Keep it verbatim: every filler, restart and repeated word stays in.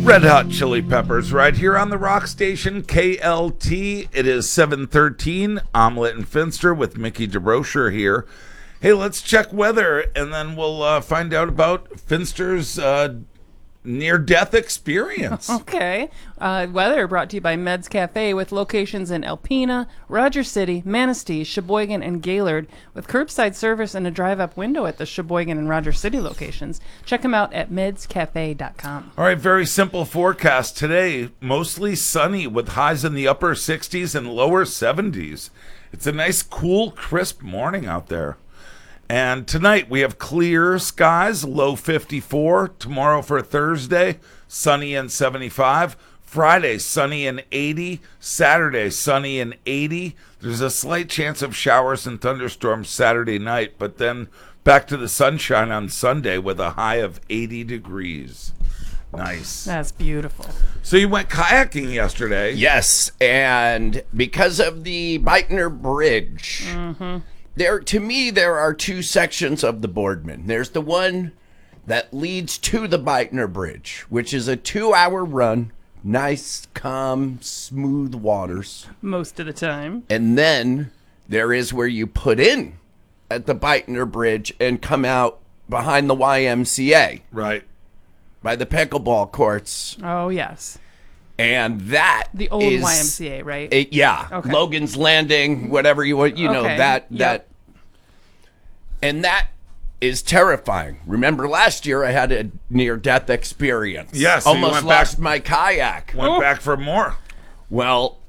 Red Hot Chili Peppers right here on the rock station K L T. It is seven thirteen. Omelet and Finster with Mickey DeRocher here. Hey, let's check weather, and then we'll uh, find out about Finster's uh, near-death experience. Okay. Uh, weather brought to you by Meds Cafe with locations in Alpena, Rogers City, Manistee, Sheboygan, and Gaylord with curbside service and a drive-up window at the Sheboygan and Rogers City locations. Check them out at meds cafe dot com. All right, very simple forecast. Today, mostly sunny with highs in the upper sixties and lower seventies. It's a nice, cool, crisp morning out there. And tonight we have clear skies, low fifty-four. Tomorrow for Thursday, sunny and seventy-five. Friday, sunny and eighty. Saturday, sunny and eighty. There's a slight chance of showers and thunderstorms Saturday night, but then back to the sunshine on Sunday with a high of eighty degrees. Nice. That's beautiful. So you went kayaking yesterday. Yes, and because of the Beitner Bridge, mm-hmm. there to me there are two sections of the Boardman. There's the one that leads to the Beitner Bridge, which is a two-hour run, nice, calm, smooth waters. Most of the time. And then there is where you put in at the Beitner Bridge and come out behind the Y M C A. Right. By the pickleball courts. Oh, yes. And that The old is, Y M C A, right? It, yeah. Okay. Logan's Landing, whatever you want, you know, Okay. that, Yep. that. And that is terrifying. Remember last year I had a near-death experience. Yes, so you Almost went lost back- my kayak. Went back for more. Well,